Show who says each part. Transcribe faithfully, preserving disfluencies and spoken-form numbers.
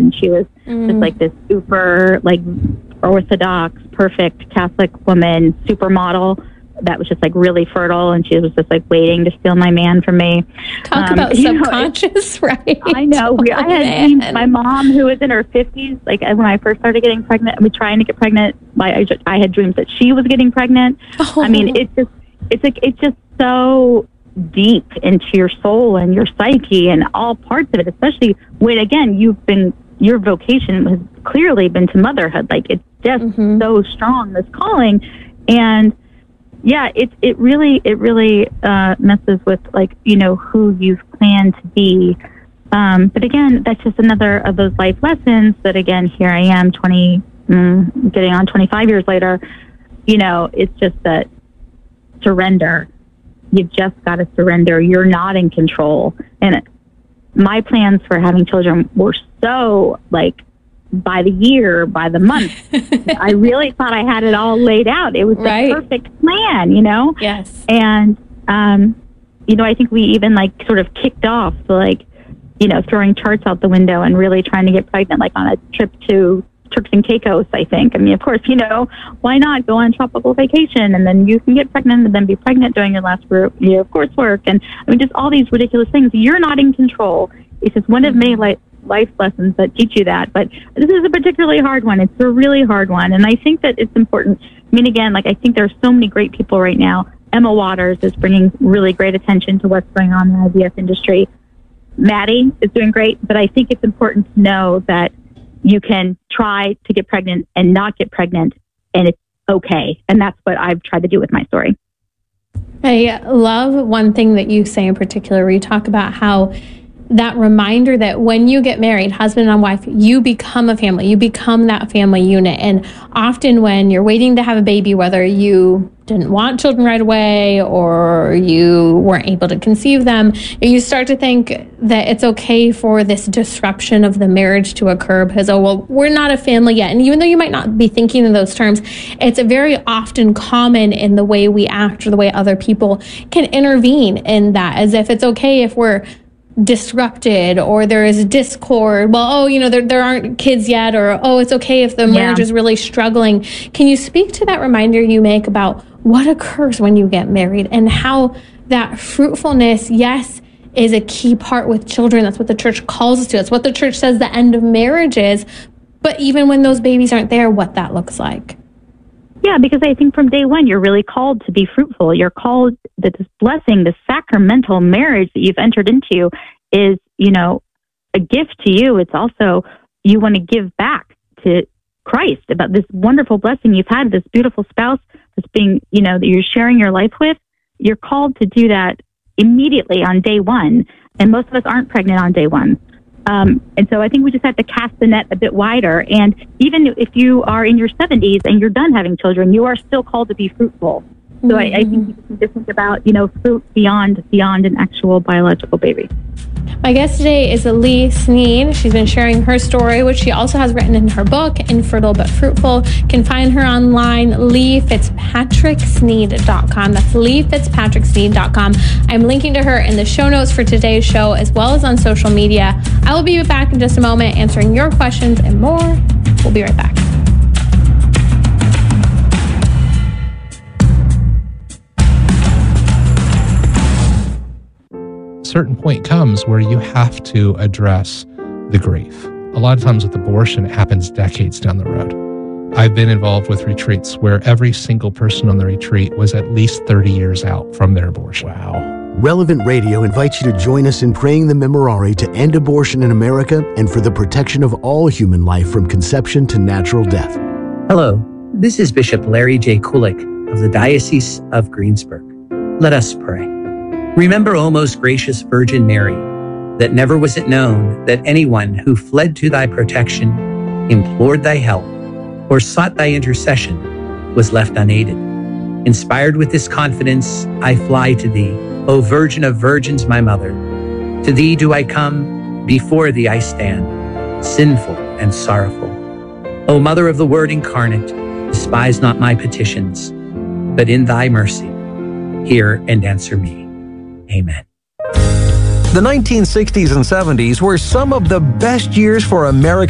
Speaker 1: and she was
Speaker 2: mm.
Speaker 1: just like this super, like, Orthodox, perfect Catholic woman, supermodel that was just like really fertile, and she was just like waiting to steal my man from me.
Speaker 2: Talk
Speaker 1: um,
Speaker 2: about subconscious, know, right?
Speaker 1: I know. We, I had
Speaker 2: oh,
Speaker 1: dreams. My mom, who was in her fifties, like when I first started getting pregnant, I mean, trying to get pregnant, my, I, just, I had dreams that she was getting pregnant.
Speaker 2: Oh.
Speaker 1: I mean, it's just, it's like, it's just so deep into your soul and your psyche and all parts of it, especially when, again, you've been, your vocation has clearly been to motherhood. Like, it's just mm-hmm. so strong, this calling. And yeah, it it really it really uh, messes with, like, you know, who you've planned to be. Um, but again, that's just another of those life lessons that, again, here I am, twenty, mm, getting on twenty-five years later. You know, it's just that surrender. You've just got to surrender. You're not in control. And my plans for having children were so, like, by the year, by the month. I really thought I had it all laid out. It was the
Speaker 2: right.
Speaker 1: perfect plan, you know?
Speaker 2: Yes.
Speaker 1: And, um, you know, I think we even, like, sort of kicked off, like, you know, throwing charts out the window and really trying to get pregnant, like on a trip to Turks and Caicos, I think. I mean, of course, you know, why not go on tropical vacation and then you can get pregnant and then be pregnant during your last year of coursework. And I mean, just all these ridiculous things. You're not in control. It's just one of many like life lessons that teach you that. But this is a particularly hard one. It's a really hard one. And I think that it's important. I mean, again, like, I think there's so many great people right now. Emma Waters is bringing really great attention to what's going on in the I V F industry. Maddie is doing great, but I think it's important to know that you can try to get pregnant and not get pregnant, and it's okay. And that's what I've tried to do with my story.
Speaker 2: I love one thing that you say in particular, where you talk about how that reminder that when you get married, husband and wife, you become a family, you become that family unit. And often when you're waiting to have a baby, whether you didn't want children right away or you weren't able to conceive them, you start to think that it's okay for this disruption of the marriage to occur because, oh, well, we're not a family yet. And even though you might not be thinking in those terms, it's very often common in the way we act or the way other people can intervene in that, as if it's okay if we're disrupted or there is discord. Well, oh, you know, there there aren't kids yet, or oh, it's okay if the marriage yeah. is really struggling. Can you speak to that reminder you make about what occurs when you get married and how that fruitfulness, yes, is a key part with children? That's what the church calls us to. It's what the church says the end of marriage is. But even when those babies aren't there, what that looks like.
Speaker 1: Yeah, because I think from day one, you're really called to be fruitful. You're called that this blessing, this sacramental marriage that you've entered into is, you know, a gift to you. It's also, you want to give back to Christ about this wonderful blessing you've had, this beautiful spouse that's being, you know, that you're sharing your life with. You're called to do that immediately on day one. And most of us aren't pregnant on day one. Um, and so I think we just have to cast the net a bit wider. And even if you are in your seventies and you're done having children, you are still called to be fruitful. So mm-hmm. I, I think you can just think about, you know, fruit beyond beyond an actual biological baby.
Speaker 2: My guest today is Lee Sneed. She's been sharing her story, which she also has written in her book, Infertile But Fruitful. You can find her online, lee fitzpatrick sneed dot com. That's lee fitzpatrick sneed dot com. I'm linking to her in the show notes for today's show, as well as on social media. I will be back in just a moment answering your questions and more. We'll be right back.
Speaker 3: Certain point comes where you have to address the grief. A lot of times with abortion, it happens decades down the road. I've been involved with retreats where every single person on the retreat was at least thirty years out from their abortion.
Speaker 4: Wow. Relevant Radio invites you to join us in praying the Memorare to end abortion in America and for the protection of all human life from conception to natural death.
Speaker 5: Hello, this is Bishop Larry J. Kulik of the Diocese of Greensburg. Let us pray. Remember, O most gracious Virgin Mary, that never was it known that anyone who fled to thy protection, implored thy help, or sought thy intercession was left unaided. Inspired with this confidence, I fly to thee, O Virgin of Virgins, my mother. To thee do I come, before thee I stand, sinful and sorrowful. O Mother of the Word incarnate, despise not my petitions, but in thy mercy, hear and answer me. Amen.
Speaker 6: The nineteen sixties and seventies were some of the best years for American